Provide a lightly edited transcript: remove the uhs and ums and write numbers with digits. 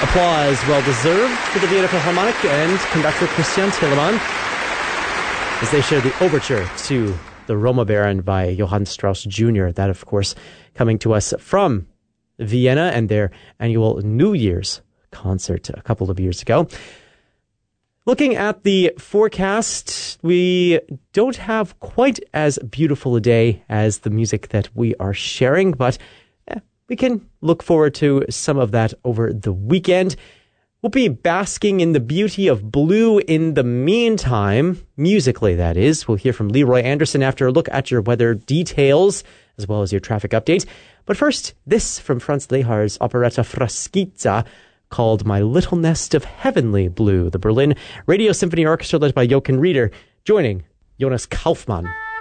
Applause well-deserved for the Vienna Philharmonic and conductor Christian Telemann as they share the overture to the Roma Baron by Johann Strauss Jr. That, of course, coming to us from Vienna and their annual New Year's concert a couple of years ago. Looking at the forecast, we don't have quite as beautiful a day as the music that we are sharing, but we can look forward to some of that over the weekend. We'll be basking in the beauty of blue in the meantime, musically that is. We'll hear from Leroy Anderson after a look at your weather details, as well as your traffic update. But first, this from Franz Lehar's operetta Frasquita, called My Little Nest of Heavenly Blue, the Berlin Radio Symphony Orchestra led by Jochen Rieder, joining Jonas Kaufmann.